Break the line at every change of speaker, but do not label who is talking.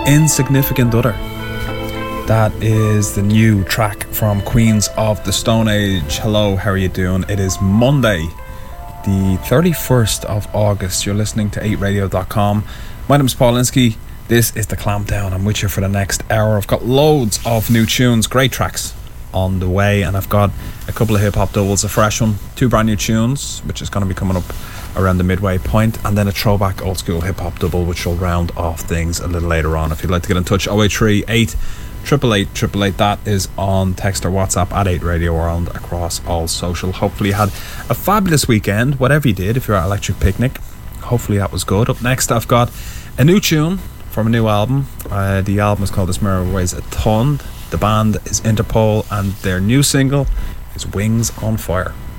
Insignificant Other. That is the new track from Queens of the Stone Age. Hello, how are you doing? It is Monday, the 31st of August. You're listening to 8radio.com. My name is Paul Linsky. This is The Clampdown. I'm with you for the next hour. I've got loads of new tunes, great tracks on the way, and I've got a couple of hip-hop doubles, a fresh one, 2 brand new tunes, which is going to be coming up around the midway point, and then a throwback old school hip-hop double, which will round off things a little later on. If you'd like to get in touch, 083 888 that is on text or WhatsApp at 8Radio World across all social. Hopefully you had a fabulous weekend, whatever you did. If you're at Electric Picnic, hopefully that was good. Up next, I've got a new tune from a new album. The album is called This Mirror Weighs a Ton. The band is Interpol, and their new single is Wings on Fire.